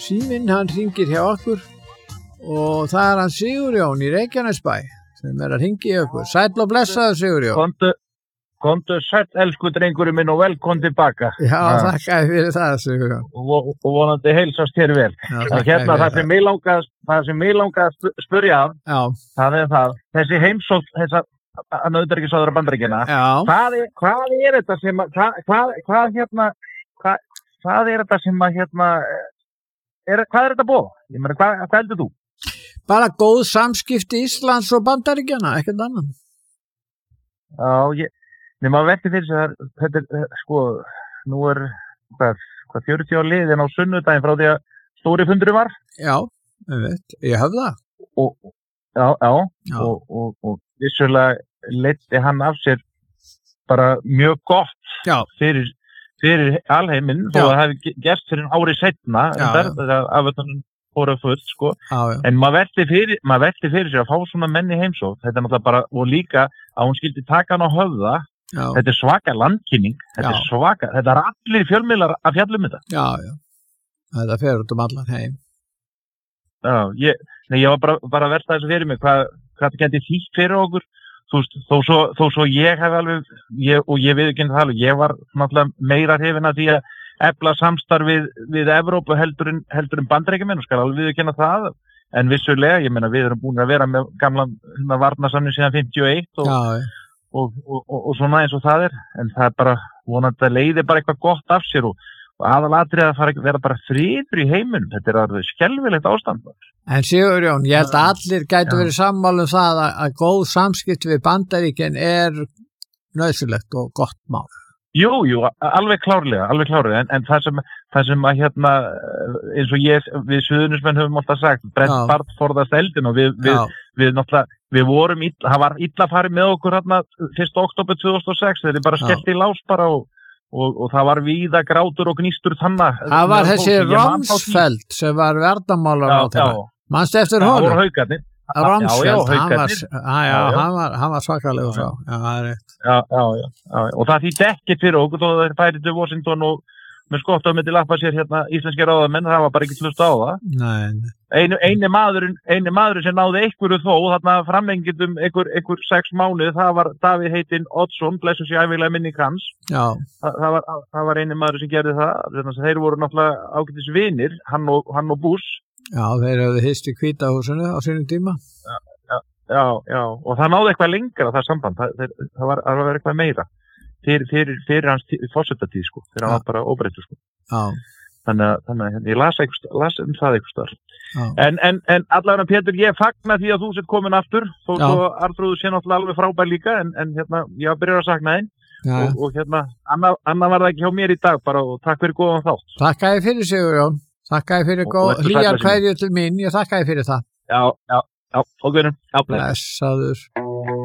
síminn hann hringir hjá okkur og það hann Sigurjón í Reykjanesbæ sem að hringja í okkur. Sæll og blessaður Sigurjón. Komdu sæll, elsku drengurinn minn og velkomin tilbaka. Já, þakkaði fyrir það Sigurjón. Og vonandi heilsast þér vel. Hérna það sem mig langaði að spyrja af, það er það, þessi heimsókn, þessa utanríkisráðherra Bandaríkjanna, hvað er þetta sem að, hvað er þetta sem að hvað er þetta bóð? Ég meina, hvað heldur þú? Bara góð samskipti Íslands og Bandaríkjanna, ekkert annan. Já, maður velti fyrir sig þetta er, sko, nú er, hvað 40 ár liðin á sunnudaginn frá því að stóri fundur var? Já, ég hef það. Og vissulega leiddi hann af sér bara mjög gott fyrir alheiminn, þó að það hefði gerst fyrir ári seinna, af þannig fóru fullt, sko. En maður velti fyrir sér að fá svona menni heimsókn, þetta er náttúrulega bara, og líka að hún skildi taka hann á höfða, þetta er svaka landkynning, þetta er allir fjölmiðlar að fjalla þetta. Já, þetta fer út allan heim. Já, ég var bara að velta þessu fyrir mig, hvað það gæti þýtt fyrir okkur, þú veist, þó svo ég hef alveg, og ég viðurkenni það alveg, ég var náttúrulega meira hrifinn af því að efla samstarf við Evrópu heldur en Bandaríkjamenn, og skal alveg viðurkenna það, en vissulega, ég meina við erum búin að vera með gamlan varnarsamning síðan 51 og svona eins og það er, en það er bara vonandi að leiði bara eitthvað gott af sér og aðalatrið að vera bara friður í heiminum, þetta er alveg skelfilegt ástand. En Sigurjón, ég held að allir gætu verið sammála það að góð samskipti við Bandaríkin er nauðsynlegt og gott mál. Jú, alveg klárlega, en það sem að eins og við suðurnismenn höfum alltaf sagt, brennt barn forðast eldin og við vorum það var illa farið með okkur 1. október 2006, þeir bara skellt í lás bara og það var víða grátur og gnístur þanna. Það var þessi Romsfeld sem var verðamálar á þetta. Manstu eftir honum? Það voru haukarnir. Romsfeld, hann var svakalegur sá. Já, og það þýtti ekkert fyrir okkur þó þeir færi til Washington og með skott á milli lappa sér íslenski ráðamenn, það var bara ekki hlusta á það. Nei. Eini maðurinn sem náði einhverju þó, þarna framlengið einhver 6 mánuði, það var Davíð heitinn Oddsson, blessu sér ævilega minning hans. Já. Það var eini maður sem gerði það, þeir voru náttúrulega ágætis vinir, hann og Bush. Já, þeir hafði hist í Hvíta húsinu á sínum tíma. Já, og það náði eitthvað lengra það samband, það var að vera eitthvað meira fyrir hans forsetatíð, sko, fyrir hann var bara óbreyttur, sko. Já. Þannig að ég las það eitthvað starf. En allavega Pétur, ég fagna því að þú sett komin aftur, þó Arnþrúður sé náttúrulega alveg frábær líka, en ég byrjar að sakna þín. Og Anna var það ekki hjá mér í dag bara, og takk fyrir góðan þátt. Þakkaði fyrir Sigurjón. Þakkaði fyrir hlýjar kveðjur til mín, ég þakkaði fyrir það. Já, og guðnum. Blessaður.